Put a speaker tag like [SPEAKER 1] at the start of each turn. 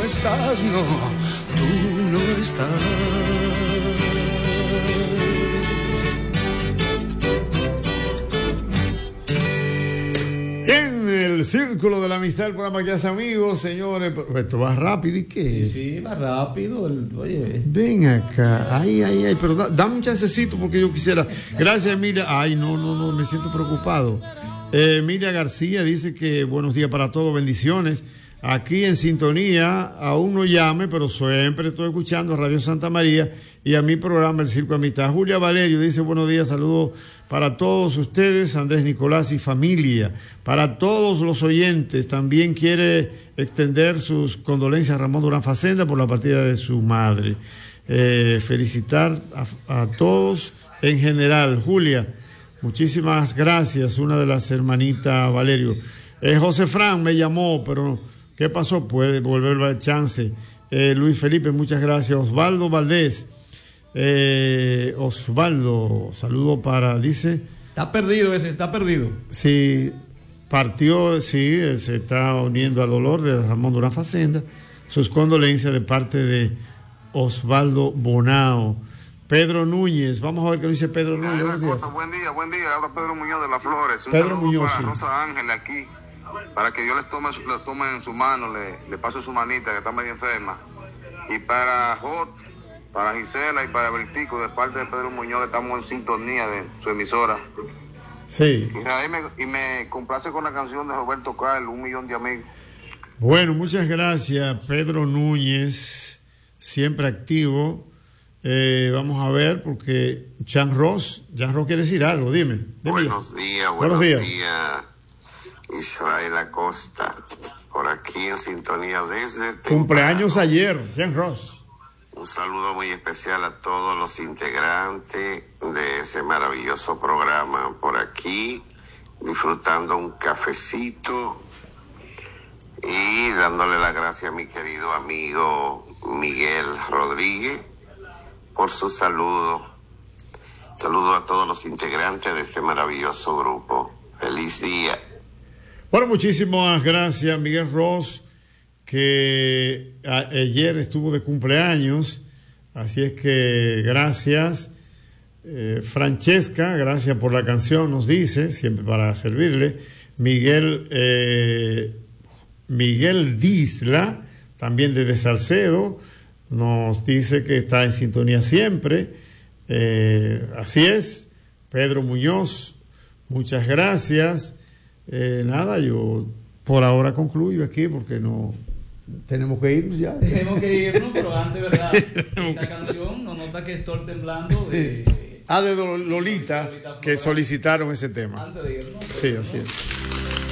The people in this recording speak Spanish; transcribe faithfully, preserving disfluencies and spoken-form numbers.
[SPEAKER 1] estás, no, tú no estás.
[SPEAKER 2] En el Círculo de la Amistad, el programa que hace amigos, señores. Esto va rápido, ¿y qué es?
[SPEAKER 3] Sí, sí, va rápido. El, oye.
[SPEAKER 2] Ven acá, ay, ay, ay, pero da, dame un chancecito porque yo quisiera. Gracias, Emilia. Ay, no, no, no, me siento preocupado. Eh, Emilia García dice que buenos días para todos, bendiciones. Aquí en sintonía, aún no llame, pero siempre estoy escuchando Radio Santa María y a mi programa El Circo de Amistad. Julia Valerio dice buenos días, saludos para todos ustedes, Andrés Nicolás y familia. Para todos los oyentes, también quiere extender sus condolencias a Ramón Durán Facenda por la partida de su madre. Eh, felicitar a, a todos en general. Julia, muchísimas gracias, una de las hermanitas Valerio. Eh, José Fran me llamó, pero ¿qué pasó? Puede volver a chance. Eh, Luis Felipe, muchas gracias. Osvaldo Valdés. Eh, Osvaldo, saludo para, dice.
[SPEAKER 3] Está perdido ese, está perdido.
[SPEAKER 2] Sí, partió, sí, se está uniendo al dolor de Ramón Durán Facenda. Sus condolencias de parte de Osvaldo Bonao. Pedro Núñez, vamos a ver qué dice Pedro Núñez.
[SPEAKER 4] Buenos días. Buen día, buen día. Habla Pedro Muñoz de Las Flores. Un
[SPEAKER 2] Pedro Muñoz,
[SPEAKER 4] para
[SPEAKER 2] sí.
[SPEAKER 4] Rosa Ángel aquí, para que Dios les tome, les tome en su mano, le, le pase su manita que está medio enferma. Y para Jot, para Gisela y para Bertico, de parte de Pedro Muñoz, que estamos en sintonía de su emisora.
[SPEAKER 2] Sí.
[SPEAKER 4] Y, ahí me, y me complace con la canción de Roberto Carlos, Un Millón de Amigos.
[SPEAKER 2] Bueno, muchas gracias, Pedro Núñez, siempre activo. Eh, vamos a ver, porque Jan Ross, Jan Ross quiere decir algo, dime. dime.
[SPEAKER 5] Buenos días, buenos, buenos días. días. Israel Acosta, por aquí en sintonía desde
[SPEAKER 2] cumpleaños ayer, Jan Ross.
[SPEAKER 5] Un saludo muy especial a todos los integrantes de ese maravilloso programa por aquí, disfrutando un cafecito y dándole las gracias a mi querido amigo Miguel Rodríguez por su saludo. Saludo a todos los integrantes de este maravilloso grupo. Feliz día.
[SPEAKER 2] Bueno, muchísimas gracias, Miguel Ross, que a, ayer estuvo de cumpleaños, así es que gracias. Eh, Francesca, gracias por la canción, nos dice, siempre para servirle. Miguel, eh, Miguel Disla, también desde Salcedo, nos dice que está en sintonía siempre. Eh, así es. Pedro Muñoz, muchas gracias. Eh, nada, yo por ahora concluyo aquí porque no tenemos que irnos ya.
[SPEAKER 3] Tenemos que irnos, pero antes, ¿verdad? Esta canción nos nota que estoy temblando de...
[SPEAKER 2] Ah, de Lolita, Lolita que solicitaron ese tema.
[SPEAKER 3] Antes de irnos.
[SPEAKER 2] Sí, así es.